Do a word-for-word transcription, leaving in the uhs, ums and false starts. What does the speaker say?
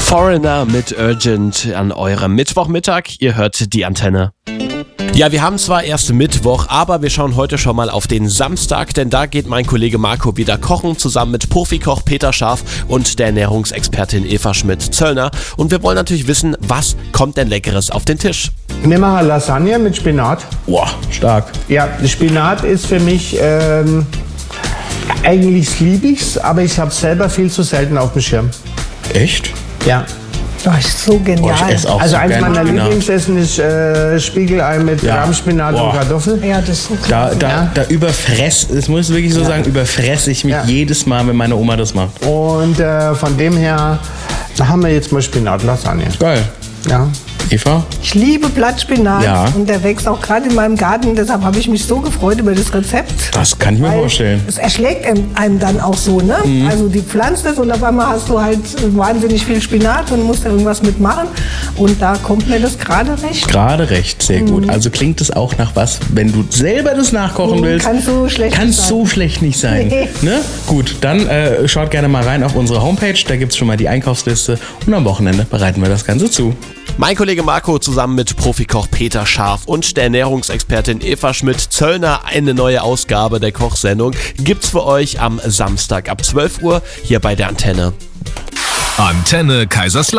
Foreigner mit Urgent an eurem Mittwochmittag. Ihr hört die Antenne. Ja, wir haben zwar erst Mittwoch, aber wir schauen heute schon mal auf den Samstag, denn da geht mein Kollege Marco wieder kochen, zusammen mit Profikoch Peter Scharf und der Ernährungsexpertin Eva Schmidt-Zöllner. Und wir wollen natürlich wissen, was kommt denn Leckeres auf den Tisch? Wir machen Lasagne mit Spinat. Boah, stark. Ja, Spinat ist für mich, ähm, eigentlich liebe ich's, aber ich habe selber viel zu selten auf dem Schirm. Echt? Ja. Das ist so genial. Boah, ich esse auch Also so eins gerne meiner Spinat. Lieblingsessen ist äh, Spiegelei mit Ja. Rahmspinat Boah. und Kartoffel. Ja, das ist so Da, klasse. da, Ja. da überfress, das muss ich wirklich so sagen, überfresse ich mich Ja. jedes Mal, wenn meine Oma das macht. Und äh, von dem her haben wir jetzt mal Spinat-Lasagne. Geil. Ja. Eva? Ich liebe Blattspinat Ja. und der wächst auch gerade in meinem Garten. Deshalb habe ich mich so gefreut über das Rezept. Das kann ich mir Weil vorstellen. Es erschlägt einem- einem dann auch so, ne? Mhm. Also die pflanzt es und auf einmal hast du halt wahnsinnig viel Spinat und musst da irgendwas mitmachen. Und da kommt mir das gerade recht. Gerade recht, sehr gut. Mhm. Also klingt es auch nach was, wenn du selber das nachkochen Mhm, willst. kann so schlecht kann nicht sein. so schlecht nicht sein. Nee. Ne? Gut, dann äh, schaut gerne mal rein auf unsere Homepage. Da gibt es schon mal die Einkaufsliste. Und am Wochenende bereiten wir das Ganze zu. Mein Kollege Marco zusammen mit Profikoch Peter Scharf und der Ernährungsexpertin Eva Schmidt-Zöllner. Eine neue Ausgabe der Kochsendung gibt's für euch am Samstag ab zwölf Uhr hier bei der Antenne. Antenne Kaiserslautern.